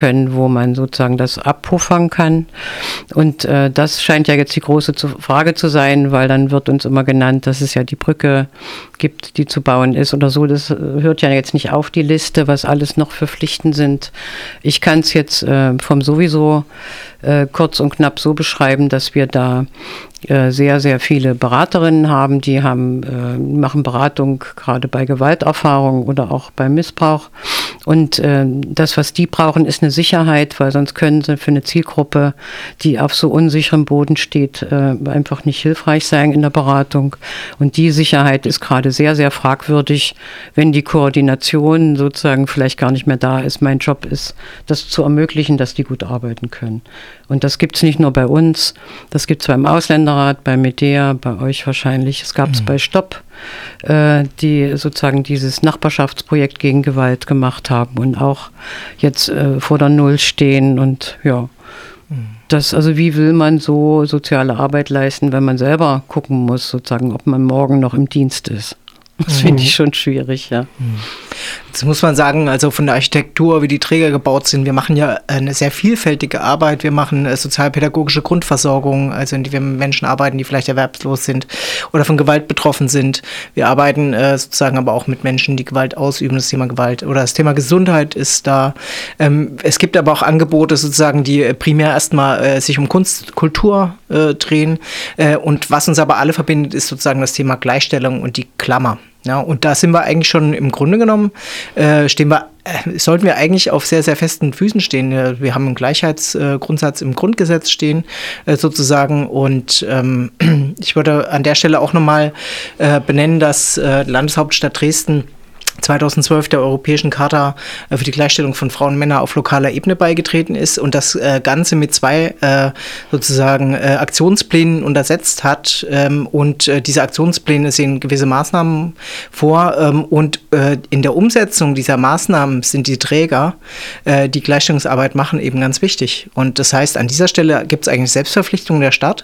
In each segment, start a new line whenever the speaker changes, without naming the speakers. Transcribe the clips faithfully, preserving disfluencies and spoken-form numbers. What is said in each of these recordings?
können, wo man sozusagen das abpuffern kann. Und äh, das scheint ja jetzt die große zu, Frage zu sein, weil dann wird uns immer genannt, dass es ja die Brücke gibt, die zu bauen ist oder so. Das hört ja jetzt nicht auf, die Liste, was alles noch für Pflichten sind. Ich kann es jetzt äh, vom sowieso äh, kurz und knapp so beschreiben, dass wir da äh, sehr, sehr viele Beraterinnen haben, die haben, äh, machen Beratung gerade bei Gewalterfahrung oder auch bei Missbrauch. Und äh, das, was die brauchen, ist eine Sicherheit, weil sonst können sie für eine Zielgruppe, die auf so unsicherem Boden steht, äh, einfach nicht hilfreich sein in der Beratung. Und die Sicherheit ist gerade sehr, sehr fragwürdig, wenn die Koordination sozusagen vielleicht gar nicht mehr da ist. Mein Job ist, das zu ermöglichen, dass die gut arbeiten können. Und das gibt es nicht nur bei uns, das gibt es beim Ausländerrat, bei Medea, bei euch wahrscheinlich. Es gab es mhm. bei Stopp, äh, die sozusagen dieses Nachbarschaftsprojekt gegen Gewalt gemacht haben und auch jetzt äh, vor der Null stehen. Und ja, mhm. das, also wie will man so soziale Arbeit leisten, wenn man selber gucken muss, sozusagen, ob man morgen noch im Dienst ist. Das mhm. finde ich schon schwierig, ja.
Mhm. Jetzt muss man sagen, also von der Architektur, wie die Träger gebaut sind, wir machen ja eine sehr vielfältige Arbeit. Wir machen äh, sozialpädagogische Grundversorgung, also in die wir mit Menschen arbeiten, die vielleicht erwerbslos sind oder von Gewalt betroffen sind. Wir arbeiten äh, sozusagen aber auch mit Menschen, die Gewalt ausüben, das Thema Gewalt oder das Thema Gesundheit ist da. Ähm, es gibt aber auch Angebote sozusagen, die primär erstmal äh, sich um Kunst, Kultur äh, drehen. Äh, und was uns aber alle verbindet, ist sozusagen das Thema Gleichstellung und die Klammer. Ja, und da sind wir eigentlich schon im Grunde genommen, äh, stehen wir, äh, sollten wir eigentlich auf sehr, sehr festen Füßen stehen. Wir haben einen Gleichheitsgrundsatz äh, im Grundgesetz stehen, äh, sozusagen. Und ähm, ich würde an der Stelle auch nochmal äh, benennen, dass äh, Landeshauptstadt Dresden zweitausendzwölf der Europäischen Charta für die Gleichstellung von Frauen und Männern auf lokaler Ebene beigetreten ist und das Ganze mit zwei äh, sozusagen äh, Aktionsplänen untersetzt hat. Ähm, und äh, diese Aktionspläne sehen gewisse Maßnahmen vor. Ähm, und äh, in der Umsetzung dieser Maßnahmen sind die Träger, äh, die Gleichstellungsarbeit machen, eben ganz wichtig. Und das heißt, an dieser Stelle gibt es eigentlich Selbstverpflichtungen der Stadt,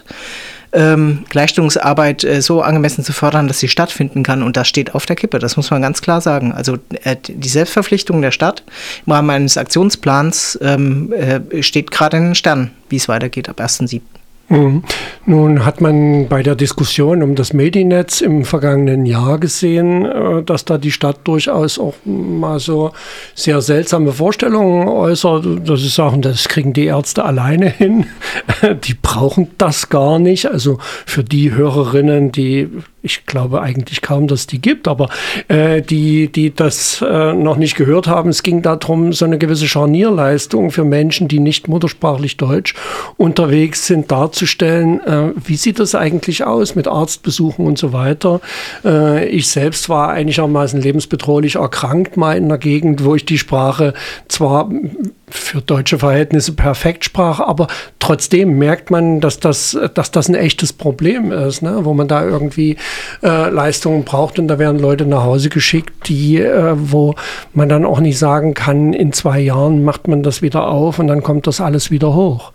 Ähm, Gleichstellungsarbeit äh, so angemessen zu fördern, dass sie stattfinden kann. Und das steht auf der Kippe, das muss man ganz klar sagen. Also äh, die Selbstverpflichtung der Stadt im Rahmen eines Aktionsplans ähm, äh, steht gerade in den Sternen, wie es weitergeht ab ersten siebten
Mhm. Nun hat man bei der Diskussion um das Medinetz im vergangenen Jahr gesehen, dass da die Stadt durchaus auch mal so sehr seltsame Vorstellungen äußert, dass sie sagen, das kriegen die Ärzte alleine hin, die brauchen das gar nicht. Also für die Hörerinnen, die, ich glaube eigentlich kaum, dass es die gibt, aber äh, die, die das äh, noch nicht gehört haben, es ging darum, so eine gewisse Scharnierleistung für Menschen, die nicht muttersprachlich Deutsch unterwegs sind, darzustellen, äh, wie sieht das eigentlich aus mit Arztbesuchen und so weiter. Äh, ich selbst war einigermaßen lebensbedrohlich erkrankt, mal in einer Gegend, wo ich die Sprache zwar für deutsche Verhältnisse perfekt sprach, aber trotzdem merkt man, dass das, dass das ein echtes Problem ist, ne? Wo man da irgendwie äh, Leistungen braucht und da werden Leute nach Hause geschickt, die, äh, wo man dann auch nicht sagen kann, in zwei Jahren macht man das wieder auf und dann kommt das alles wieder hoch.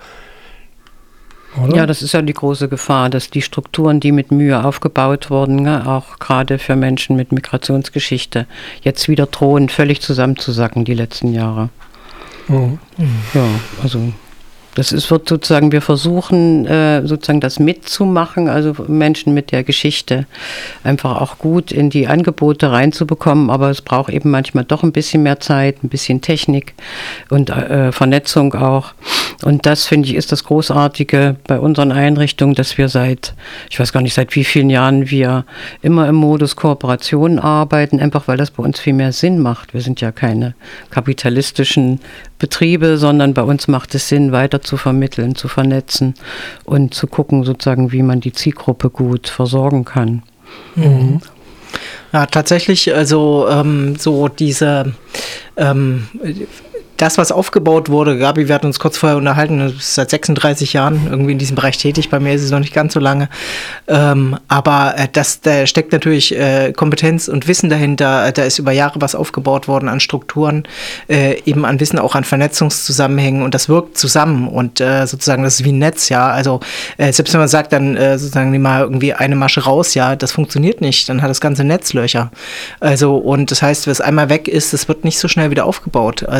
Oder?
Ja, das ist ja die große Gefahr, dass die Strukturen, die mit Mühe aufgebaut wurden, ne, auch gerade für Menschen mit Migrationsgeschichte, jetzt wieder drohen, völlig zusammenzusacken die letzten Jahre. Mhm. Ja, also das ist, wird sozusagen, wir versuchen äh, sozusagen das mitzumachen, also Menschen mit der Geschichte einfach auch gut in die Angebote reinzubekommen, aber es braucht eben manchmal doch ein bisschen mehr Zeit, ein bisschen Technik und äh, Vernetzung auch. Und das, finde ich, ist das Großartige bei unseren Einrichtungen, dass wir seit, ich weiß gar nicht, seit wie vielen Jahren wir immer im Modus Kooperation arbeiten, einfach weil das bei uns viel mehr Sinn macht. Wir sind ja keine kapitalistischen Betriebe, sondern bei uns macht es Sinn, weiter zu vermitteln, zu vernetzen und zu gucken, sozusagen, wie man die Zielgruppe gut versorgen kann.
Mhm. Ja, tatsächlich, also ähm, so diese ähm, das, was aufgebaut wurde, Gabi, wir hatten uns kurz vorher unterhalten, du bist seit sechsunddreißig Jahren irgendwie in diesem Bereich tätig, bei mir ist es noch nicht ganz so lange, ähm, aber äh, das, da steckt natürlich äh, Kompetenz und Wissen dahinter, da ist über Jahre was aufgebaut worden an Strukturen, äh, eben an Wissen, auch an Vernetzungszusammenhängen und das wirkt zusammen und äh, sozusagen, das ist wie ein Netz, ja, also äh, selbst wenn man sagt, dann äh, sozusagen nimm mal irgendwie eine Masche raus, ja, das funktioniert nicht, dann hat das ganze Netz Löcher, also und das heißt, wenn es einmal weg ist, das wird nicht so schnell wieder aufgebaut, also und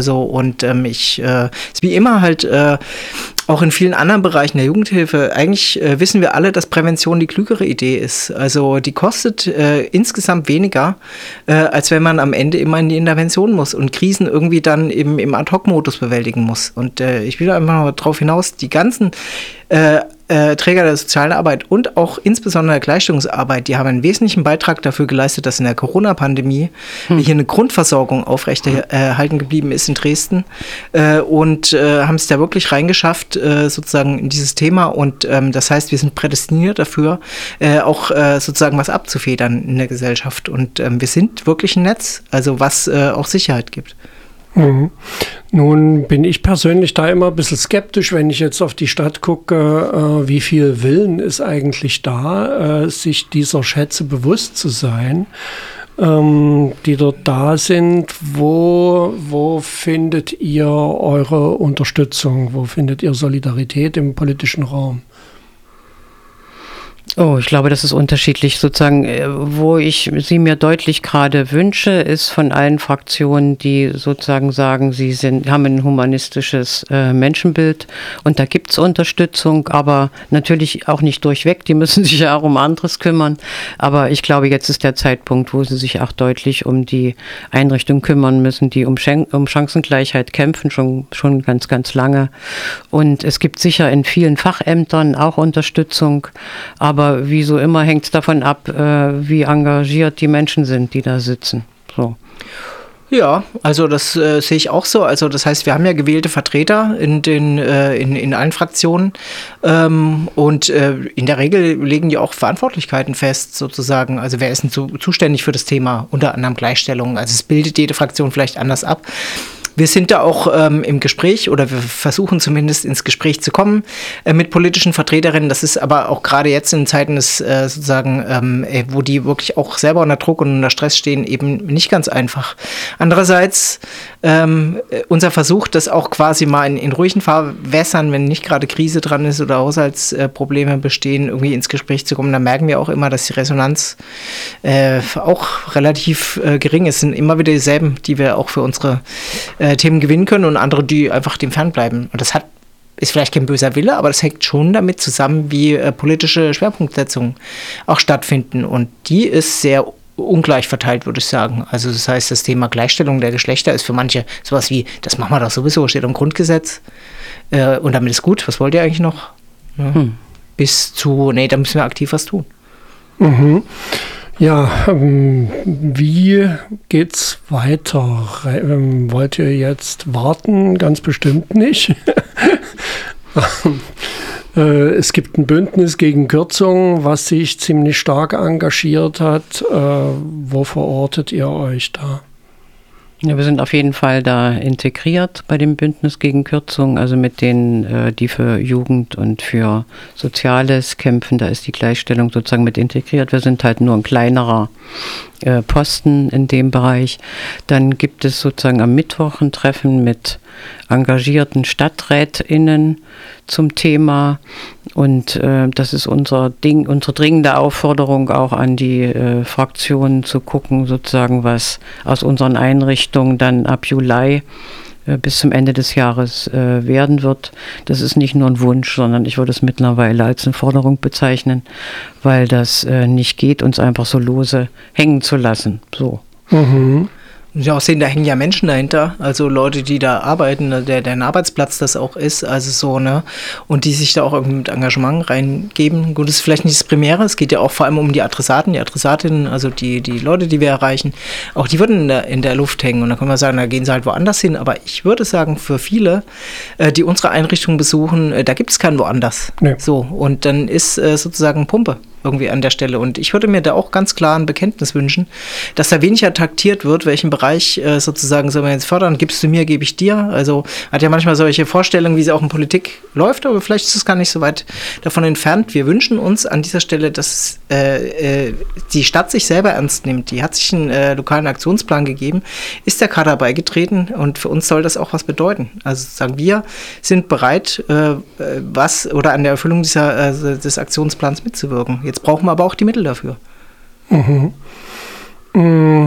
Und ähm, ich, äh, ist wie immer halt äh, auch in vielen anderen Bereichen der Jugendhilfe, eigentlich äh, wissen wir alle, dass Prävention die klügere Idee ist. Also die kostet äh, insgesamt weniger, äh, als wenn man am Ende immer in die Intervention muss und Krisen irgendwie dann im, im Ad-Hoc-Modus bewältigen muss. Und äh, ich will einfach mal darauf hinaus, die ganzen äh, äh, Träger der sozialen Arbeit und auch insbesondere der Gleichstellungsarbeit, die haben einen wesentlichen Beitrag dafür geleistet, dass in der Corona-Pandemie hm. hier eine Grundversorgung aufrechterhalten geblieben ist in Dresden äh, und äh, haben es da wirklich reingeschafft, äh, sozusagen in dieses Thema. Und ähm, das heißt, wir sind prädestiniert dafür, äh, auch äh, sozusagen was abzufedern in der Gesellschaft. Und ähm, wir sind wirklich ein Netz, also was äh, auch Sicherheit gibt.
Mhm. Nun bin ich persönlich da immer ein bisschen skeptisch, wenn ich jetzt auf die Stadt gucke, äh, wie viel Willen ist eigentlich da, äh, sich dieser Schätze bewusst zu sein, ähm, die dort da sind. Wo, wo findet ihr eure Unterstützung? Wo findet ihr Solidarität im politischen Raum?
Oh, ich glaube, das ist unterschiedlich. Sozusagen, wo ich sie mir deutlich gerade wünsche, ist von allen Fraktionen, die sozusagen sagen, sie sind, haben ein humanistisches äh, Menschenbild und da gibt es Unterstützung, aber natürlich auch nicht durchweg. Die müssen sich ja auch um anderes kümmern. Aber ich glaube, jetzt ist der Zeitpunkt, wo sie sich auch deutlich um die Einrichtungen kümmern müssen, die um, Schen- um Chancengleichheit kämpfen, schon, schon ganz, ganz lange. Und es gibt sicher in vielen Fachämtern auch Unterstützung, aber Aber wie so immer hängt es davon ab, äh, wie engagiert die Menschen sind, die da sitzen. So.
Ja, also das äh, sehe ich auch so. Also das heißt, wir haben ja gewählte Vertreter in den äh, in, in allen Fraktionen ähm, und äh, in der Regel legen die auch Verantwortlichkeiten fest, sozusagen. Also wer ist denn zu, zuständig für das Thema, unter anderem Gleichstellung? Also es bildet jede Fraktion vielleicht anders ab. Wir sind da auch ähm, im Gespräch oder wir versuchen zumindest ins Gespräch zu kommen äh, mit politischen Vertreterinnen. Das ist aber auch gerade jetzt in Zeiten des äh, sozusagen, ähm, wo die wirklich auch selber unter Druck und unter Stress stehen, eben nicht ganz einfach. Andererseits ähm, unser Versuch, das auch quasi mal in, in ruhigen Fahrwässern, wenn nicht gerade Krise dran ist oder Haushaltsprobleme bestehen, irgendwie ins Gespräch zu kommen, da merken wir auch immer, dass die Resonanz äh, auch relativ äh, gering ist. Es sind immer wieder dieselben, die wir auch für unsere äh, Themen gewinnen können und andere, die einfach dem fernbleiben. Und das hat ist vielleicht kein böser Wille, aber das hängt schon damit zusammen, wie äh, politische Schwerpunktsetzungen auch stattfinden. Und die ist sehr ungleich verteilt, würde ich sagen. Also das heißt, das Thema Gleichstellung der Geschlechter ist für manche sowas wie, das machen wir doch sowieso, steht im Grundgesetz äh, und damit ist gut. Was wollt ihr eigentlich noch? Ja. Hm. Bis zu, nee, da müssen wir aktiv was tun.
Mhm. Ja, ähm, wie geht's weiter? Ähm, wollt ihr jetzt warten? Ganz bestimmt nicht. äh, es gibt ein Bündnis gegen Kürzungen, was sich ziemlich stark engagiert hat. Äh, wo verortet ihr euch da?
Ja, wir sind auf jeden Fall da integriert bei dem Bündnis gegen Kürzungen, also mit denen, die für Jugend und für Soziales kämpfen, da ist die Gleichstellung sozusagen mit integriert. Wir sind halt nur ein kleinerer äh, Posten in dem Bereich. Dann gibt es sozusagen am Mittwoch ein Treffen mit engagierten StadträtInnen zum Thema und äh, das ist unser Ding, unsere dringende Aufforderung auch an die äh, Fraktionen zu gucken, sozusagen, was aus unseren Einrichtungen dann ab Juli äh, bis zum Ende des Jahres äh, werden wird. Das ist nicht nur ein Wunsch, sondern ich würde es mittlerweile als eine Forderung bezeichnen, weil das äh, nicht geht, uns einfach so lose hängen zu lassen. So.
Mhm.
Und ja auch sehen, da hängen ja Menschen dahinter, also Leute, die da arbeiten, der deren Arbeitsplatz das auch ist, also so, ne, und die sich da auch irgendwie mit Engagement reingeben. Gut, das ist vielleicht nicht das Primäre, es geht ja auch vor allem um die Adressaten, die Adressatinnen, also die, die Leute, die wir erreichen, auch die würden in der, in der Luft hängen und dann können wir sagen, da gehen sie halt woanders hin, aber ich würde sagen, für viele, äh, die unsere Einrichtung besuchen, äh, da gibt es keinen woanders. Nee. So, und dann ist äh, sozusagen Pumpe irgendwie an der Stelle. Und ich würde mir da auch ganz klar ein Bekenntnis wünschen, dass da weniger taktiert wird, welchen Bereich äh, sozusagen soll man jetzt fördern, gibst du mir, gebe ich dir. Also hat ja manchmal solche Vorstellungen, wie sie auch in Politik läuft, aber vielleicht ist es gar nicht so weit davon entfernt. Wir wünschen uns an dieser Stelle, dass äh, äh, die Stadt sich selber ernst nimmt. Die hat sich einen äh, lokalen Aktionsplan gegeben, ist der Kader beigetreten und für uns soll das auch was bedeuten. Also sagen wir sind bereit, äh, was oder an der Erfüllung dieser, äh, des Aktionsplans mitzuwirken. Jetzt brauchen wir aber auch die Mittel dafür.
Mhm. Mhm.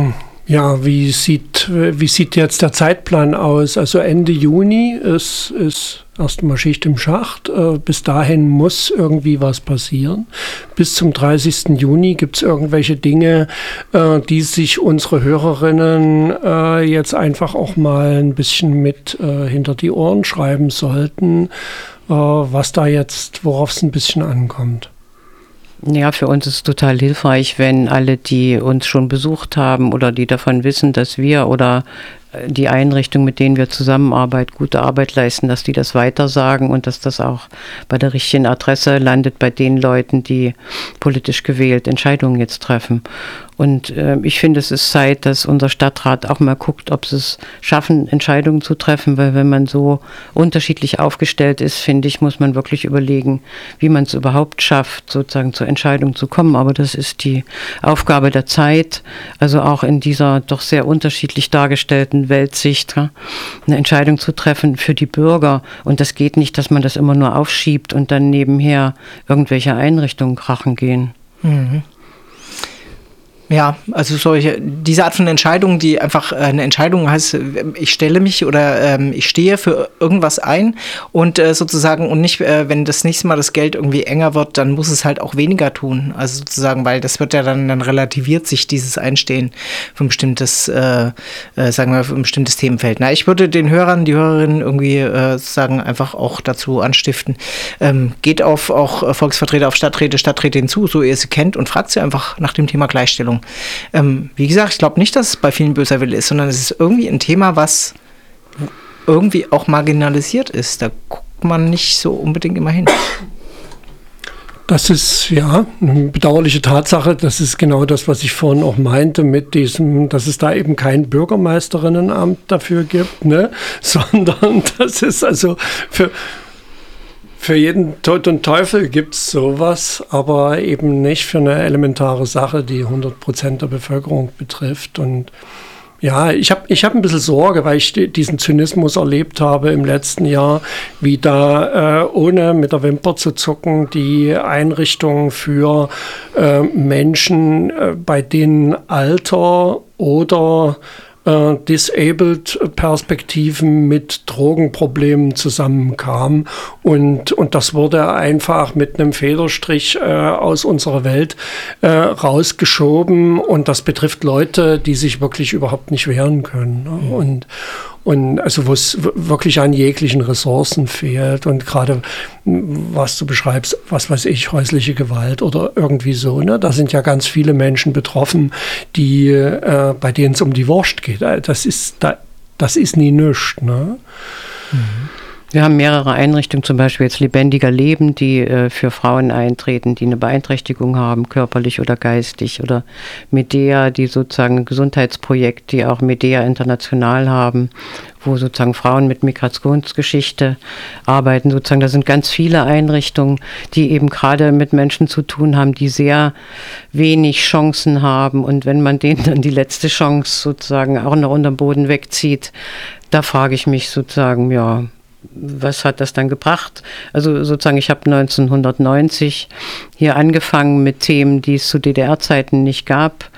Ja, wie sieht, wie sieht jetzt der Zeitplan aus? Also Ende Juni ist, ist erstmal Schicht im Schacht. Äh, bis dahin muss irgendwie was passieren. Bis zum dreißigsten Juni gibt es irgendwelche Dinge, äh, die sich unsere Hörerinnen äh, jetzt einfach auch mal ein bisschen mit äh, hinter die Ohren schreiben sollten, äh, was da jetzt, worauf es ein bisschen ankommt.
Ja, für uns ist es total hilfreich, wenn alle, die uns schon besucht haben oder die davon wissen, dass wir oder die Einrichtungen, mit denen wir zusammenarbeiten, gute Arbeit leisten, dass die das weitersagen und dass das auch bei der richtigen Adresse landet, bei den Leuten, die politisch gewählt Entscheidungen jetzt treffen. Und äh, ich finde, es ist Zeit, dass unser Stadtrat auch mal guckt, ob sie es schaffen, Entscheidungen zu treffen, weil wenn man so unterschiedlich aufgestellt ist, finde ich, muss man wirklich überlegen, wie man es überhaupt schafft, sozusagen zur Entscheidung zu kommen. Aber das ist die Aufgabe der Zeit, also auch in dieser doch sehr unterschiedlich dargestellten Weltsicht, ja, eine Entscheidung zu treffen für die Bürger. Und das geht nicht, dass man das immer nur aufschiebt und dann nebenher irgendwelche Einrichtungen krachen gehen.
Mhm. Ja, also solche, diese Art von Entscheidung, die einfach äh, eine Entscheidung heißt, ich stelle mich oder ähm, ich stehe für irgendwas ein und äh, sozusagen und nicht, äh, wenn das nächste Mal das Geld irgendwie enger wird, dann muss es halt auch weniger tun. Also sozusagen, weil das wird ja dann, dann relativiert sich dieses Einstehen für ein bestimmtes, äh, äh, sagen wir, für ein bestimmtes Themenfeld. Na, ich würde den Hörern, die Hörerinnen irgendwie äh, sozusagen einfach auch dazu anstiften, ähm, geht auf auch Volksvertreter, auf Stadträte, Stadträtinnen zu, so ihr sie kennt und fragt sie einfach nach dem Thema Gleichstellung. Ähm, wie gesagt, ich glaube nicht, dass es bei vielen böser Wille ist, sondern es ist irgendwie ein Thema, was irgendwie auch marginalisiert ist. Da guckt man nicht so unbedingt immer hin.
Das ist ja eine bedauerliche Tatsache. Das ist genau das, was ich vorhin auch meinte mit diesem, dass es da eben kein Bürgermeisterinnenamt dafür gibt, ne? Sondern das ist also für Für jeden Tod und Teufel gibt es sowas, aber eben nicht für eine elementare Sache, die hundert Prozent der Bevölkerung betrifft. Und ja, ich habe ich hab ein bisschen Sorge, weil ich diesen Zynismus erlebt habe im letzten Jahr, wie da, äh, ohne mit der Wimper zu zucken, die Einrichtungen für äh, Menschen, äh, bei denen Alter oder Uh, Disabled-Perspektiven mit Drogenproblemen zusammenkamen und, und das wurde einfach mit einem Federstrich äh, aus unserer Welt äh, rausgeschoben und das betrifft Leute, die sich wirklich überhaupt nicht wehren können, ne? Mhm. und Und also wo es wirklich an jeglichen Ressourcen fehlt und gerade was du beschreibst, was weiß ich, häusliche Gewalt oder irgendwie so, ne? Da sind ja ganz viele Menschen betroffen, die äh, bei denen es um die Wurst geht. Das ist, das ist nie nichts, ne?
Mhm. Wir haben mehrere Einrichtungen, zum Beispiel jetzt Lebendiger Leben, die äh, für Frauen eintreten, die eine Beeinträchtigung haben, körperlich oder geistig. Oder Medea, die sozusagen ein Gesundheitsprojekt, die auch Medea international haben, wo sozusagen Frauen mit Migrationsgeschichte arbeiten. Sozusagen, da sind ganz viele Einrichtungen, die eben gerade mit Menschen zu tun haben, die sehr wenig Chancen haben. Und wenn man denen dann die letzte Chance sozusagen auch noch unterm Boden wegzieht, da frage ich mich sozusagen, ja, was hat das dann gebracht? Also sozusagen, ich habe neunzehnhundertneunzig hier angefangen mit Themen, die es zu D D R-Zeiten nicht gab.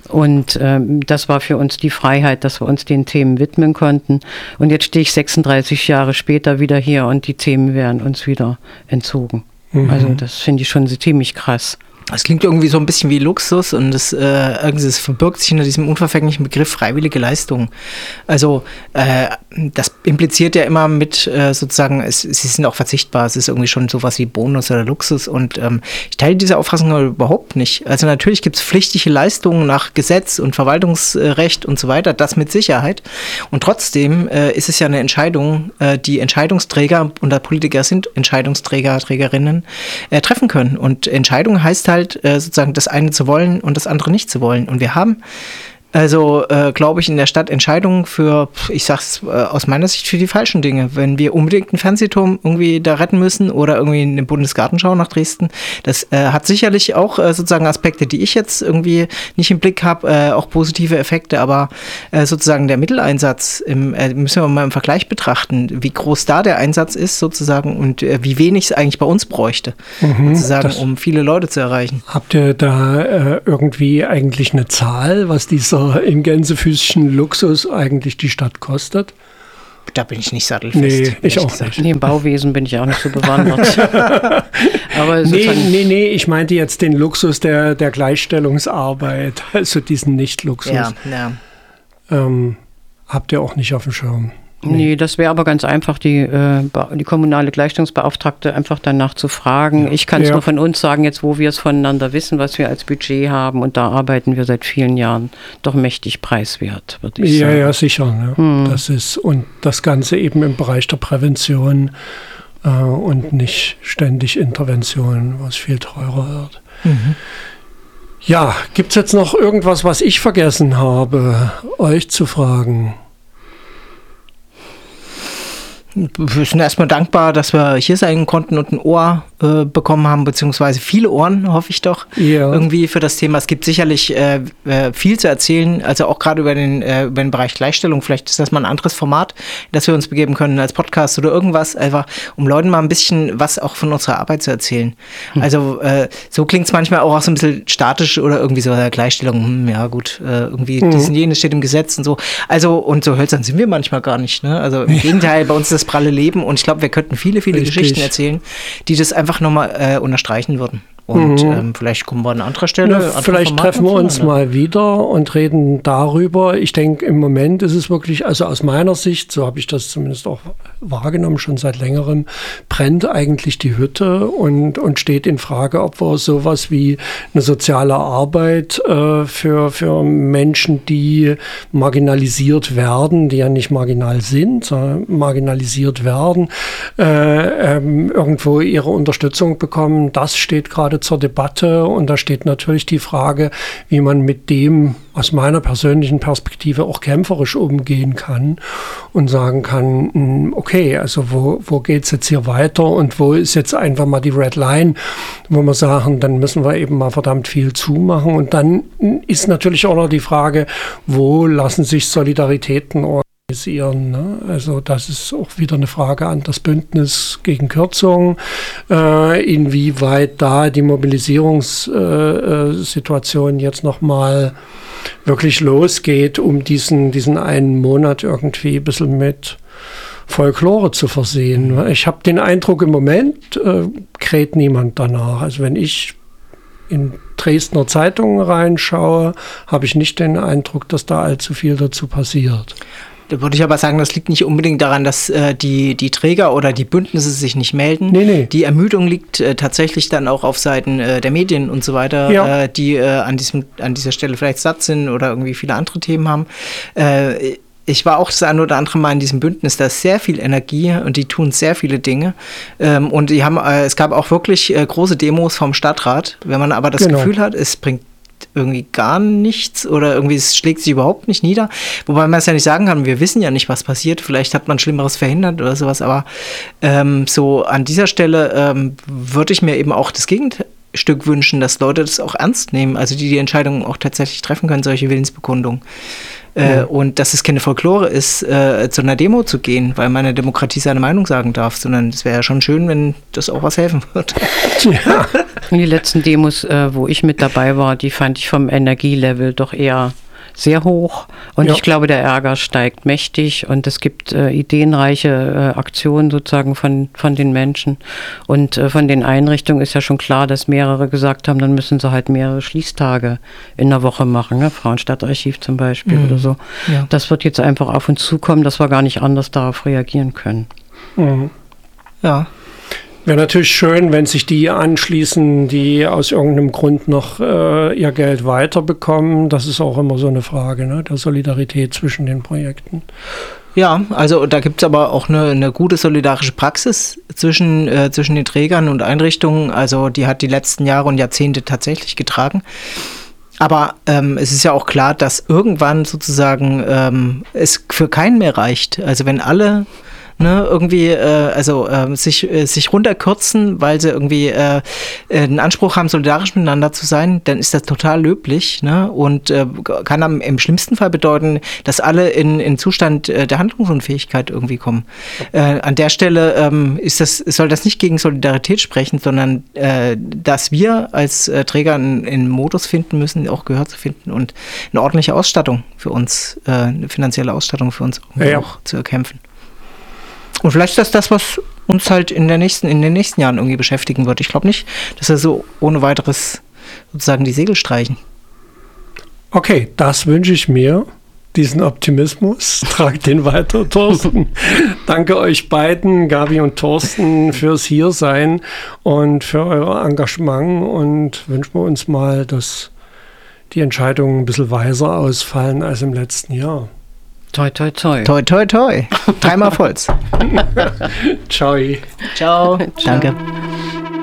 Und ähm, das war für uns die Freiheit, dass wir uns den Themen widmen konnten. Und jetzt stehe ich sechsunddreißig Jahre später wieder hier und die Themen werden uns wieder entzogen. Mhm. Also das finde ich schon ziemlich krass.
Es klingt irgendwie so ein bisschen wie Luxus und es, äh, irgendwie, es verbirgt sich hinter diesem unverfänglichen Begriff freiwillige Leistung. Also äh, das impliziert ja immer mit äh, sozusagen, es, sie sind auch verzichtbar, es ist irgendwie schon sowas wie Bonus oder Luxus und ähm, ich teile diese Auffassung aber überhaupt nicht. Also natürlich gibt es pflichtige Leistungen nach Gesetz und Verwaltungsrecht und so weiter, das mit Sicherheit. Und trotzdem äh, ist es ja eine Entscheidung, äh, die Entscheidungsträger und der Politiker sind Entscheidungsträger, Trägerinnen, äh, treffen können. Und Entscheidung heißt halt, sozusagen das eine zu wollen und das andere nicht zu wollen. Und wir haben also, äh, glaube ich, in der Stadt Entscheidungen für, ich sag's äh, aus meiner Sicht, für die falschen Dinge. Wenn wir unbedingt einen Fernsehturm irgendwie da retten müssen oder irgendwie eine Bundesgartenschau nach Dresden, das äh, hat sicherlich auch äh, sozusagen Aspekte, die ich jetzt irgendwie nicht im Blick habe, äh, auch positive Effekte, aber äh, sozusagen der Mitteleinsatz im, äh, müssen wir mal im Vergleich betrachten, wie groß da der Einsatz ist sozusagen und äh, wie wenig es eigentlich bei uns bräuchte, mhm, sozusagen, um viele Leute zu erreichen.
Habt ihr da äh, irgendwie eigentlich eine Zahl, was dieser dieser in Gänsefüßchen Luxus eigentlich die Stadt kostet?
Da bin ich nicht sattelfest.
Nee, ich auch gesagt. nicht.
Nee, im Bauwesen bin ich auch nicht so bewandert.
Aber nee, nee, nee, ich meinte jetzt den Luxus der, der Gleichstellungsarbeit, also diesen Nicht-Luxus.
Ja, ja.
Ähm, habt ihr auch nicht auf dem Schirm?
Nee, nee das wäre aber ganz einfach, die, äh, die kommunale Gleichstellungsbeauftragte einfach danach zu fragen. Ja. Ich kann es ja. nur von uns sagen, jetzt wo wir es voneinander wissen, was wir als Budget haben, und da arbeiten wir seit vielen Jahren doch mächtig preiswert, würde ich
ja,
sagen.
Ja, ja, sicher. Ne? Hm. Das ist, und das Ganze eben im Bereich der Prävention äh, und nicht ständig Intervention, was viel teurer wird. Mhm. Ja, gibt es jetzt noch irgendwas, was ich vergessen habe, euch zu fragen?
Wir sind erstmal dankbar, dass wir hier sein konnten und ein Ohr äh, bekommen haben, beziehungsweise viele Ohren, hoffe ich doch, ja. irgendwie für das Thema. Es gibt sicherlich äh, viel zu erzählen, also auch gerade über den, äh, über den Bereich Gleichstellung. Vielleicht ist das mal ein anderes Format, das wir uns begeben können als Podcast oder irgendwas, einfach um Leuten mal ein bisschen was auch von unserer Arbeit zu erzählen. Hm. Also äh, so klingt es manchmal auch, auch so ein bisschen statisch oder irgendwie so, äh, Gleichstellung, hm, ja gut, äh, irgendwie hm. dies und jenes steht im Gesetz und so. Also und so hölzern sind wir manchmal gar nicht. Ne? Also im Gegenteil, bei uns ist das pralle Leben, und ich glaube, wir könnten viele, viele Richtig. Geschichten erzählen, die das einfach nochmal äh, unterstreichen würden. Und mhm. ähm, vielleicht kommen wir an anderer Stelle.
Ja, vielleicht treffen wir uns mal wieder und reden darüber. Ich denke, im Moment ist es wirklich, also aus meiner Sicht, so habe ich das zumindest auch wahrgenommen, schon seit längerem, brennt eigentlich die Hütte und, und steht in Frage, ob wir sowas wie eine soziale Arbeit äh, für, für Menschen, die marginalisiert werden, die ja nicht marginal sind, sondern marginalisiert werden, äh, ähm, irgendwo ihre Unterstützung bekommen. Das steht gerade zur Debatte, und da steht natürlich die Frage, wie man mit dem aus meiner persönlichen Perspektive auch kämpferisch umgehen kann und sagen kann, okay, also wo, wo geht es jetzt hier weiter und wo ist jetzt einfach mal die Red Line, wo wir sagen, dann müssen wir eben mal verdammt viel zumachen. Und dann ist natürlich auch noch die Frage, wo lassen sich Solidaritäten organisieren. Ne? Also das ist auch wieder eine Frage an das Bündnis gegen Kürzungen, äh, inwieweit da die Mobilisierungssituation äh, jetzt nochmal wirklich losgeht, um diesen, diesen einen Monat irgendwie ein bisschen mit Folklore zu versehen. Ich habe den Eindruck, im Moment äh, kräht niemand danach. Also wenn ich in Dresdner Zeitungen reinschaue, habe ich nicht den Eindruck, dass da allzu viel dazu passiert.
Da würde ich aber sagen, das liegt nicht unbedingt daran, dass äh, die, die Träger oder die Bündnisse sich nicht melden.
Nee, nee.
Die Ermüdung liegt äh, tatsächlich dann auch auf Seiten äh, der Medien und so weiter, ja. äh, die äh, an, diesem, an dieser Stelle vielleicht satt sind oder irgendwie viele andere Themen haben. Äh, Ich war auch das ein oder andere Mal in diesem Bündnis, da ist sehr viel Energie und die tun sehr viele Dinge. Ähm, und die haben, äh, es gab auch wirklich äh, große Demos vom Stadtrat. Wenn man aber das genau. Gefühl hat, es bringt irgendwie gar nichts oder irgendwie es schlägt sich überhaupt nicht nieder. Wobei man es ja nicht sagen kann, wir wissen ja nicht, was passiert. Vielleicht hat man Schlimmeres verhindert oder sowas. Aber ähm, so an dieser Stelle ähm, würde ich mir eben auch das Gegenstück wünschen, dass Leute das auch ernst nehmen. Also die die Entscheidungen auch tatsächlich treffen können, solche Willensbekundungen. Äh, und dass es keine Folklore ist, äh, zu einer Demo zu gehen, weil man in der Demokratie seine Meinung sagen darf, sondern es wäre ja schon schön, wenn das auch was helfen würde.
Ja. Und die letzten Demos, äh, wo ich mit dabei war, die fand ich vom Energielevel doch eher sehr hoch. Und ja. ich glaube, der Ärger steigt mächtig und es gibt äh, ideenreiche äh, Aktionen sozusagen von, von den Menschen. Und äh, von den Einrichtungen ist ja schon klar, dass mehrere gesagt haben, dann müssen sie halt mehrere Schließtage in der Woche machen. Ne? Frauenstadtarchiv zum Beispiel mhm. oder so. Ja. Das wird jetzt einfach auf uns zukommen, dass wir gar nicht anders darauf reagieren können.
Mhm.
Ja.
Wäre natürlich schön, wenn sich die anschließen, die aus irgendeinem Grund noch äh, ihr Geld weiterbekommen. Das ist auch immer so eine Frage, ne, der Solidarität zwischen den Projekten.
Ja, also da gibt es aber auch eine, eine gute solidarische Praxis zwischen, äh, zwischen den Trägern und Einrichtungen. Also die hat die letzten Jahre und Jahrzehnte tatsächlich getragen. Aber ähm, es ist ja auch klar, dass irgendwann sozusagen ähm, es für keinen mehr reicht. Also wenn alle ne, irgendwie, äh, also äh, sich, äh, sich runterkürzen, weil sie irgendwie äh, einen Anspruch haben, solidarisch miteinander zu sein, dann ist das total löblich, ne, und äh, kann am, im schlimmsten Fall bedeuten, dass alle in, in Zustand äh, der Handlungsunfähigkeit irgendwie kommen. Äh, an der Stelle ähm, ist das, soll das nicht gegen Solidarität sprechen, sondern äh, dass wir als äh, Träger einen, einen Modus finden müssen, auch Gehör zu finden und eine ordentliche Ausstattung für uns, äh, eine finanzielle Ausstattung für uns ja, ja. auch zu erkämpfen. Und vielleicht ist das das, was uns halt in, der nächsten, in den nächsten Jahren irgendwie beschäftigen wird. Ich glaube nicht, dass wir so ohne weiteres sozusagen die Segel streichen.
Okay, das wünsche ich mir, diesen Optimismus. Tragt den weiter, Thorsten. Danke euch beiden, Gabi und Thorsten, fürs Hiersein und für euer Engagement und wünschen wir uns mal, dass die Entscheidungen ein bisschen weiser ausfallen als im letzten Jahr.
Toi, toi, toi.
Toi, toi, toi. Dreimal Holz.
Ciao.
Ciao. Danke.